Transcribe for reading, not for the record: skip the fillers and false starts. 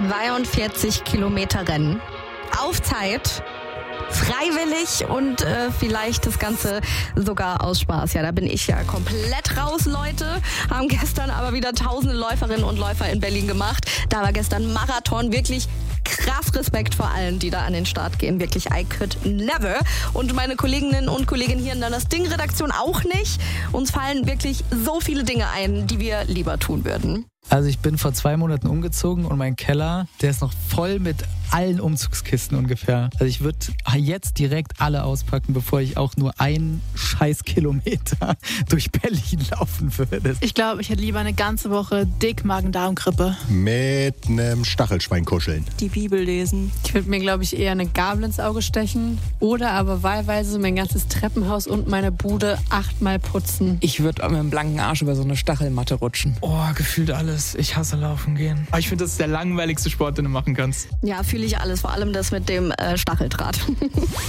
42 Kilometer Rennen. Auf Zeit. Freiwillig und vielleicht das Ganze sogar aus Spaß. Ja, da bin ich ja komplett raus, Leute. Haben gestern aber wieder tausende Läuferinnen und Läufer in Berlin gemacht. Da war gestern Marathon. Wirklich krass Respekt vor allen, die da an den Start gehen. Wirklich, I could never. Und meine Kolleginnen und Kollegen hier in der Das Ding-Redaktion auch nicht. Uns fallen wirklich so viele Dinge ein, die wir lieber tun würden. Also ich bin vor 2 Monaten umgezogen und mein Keller, der ist noch voll mit allen Umzugskisten ungefähr. Also ich würde jetzt direkt alle auspacken, bevor ich auch nur einen Scheiß-Kilometer durch Berlin laufen würde. Ich glaube, ich hätte lieber eine ganze Woche dick Magen-Darm-Grippe. Mit einem Stachelschwein kuscheln. Die Bibel lesen. Ich würde mir, glaube ich, eher eine Gabel ins Auge stechen oder aber wahlweise mein ganzes Treppenhaus und meine Bude 8-mal putzen. Ich würde mit einem blanken Arsch über so eine Stachelmatte rutschen. Oh, gefühlt alles. Ich hasse Laufen gehen. Aber ich finde, das ist der langweiligste Sport, den du machen kannst. Ja, fühle ich alles. Vor allem das mit dem Stacheldraht.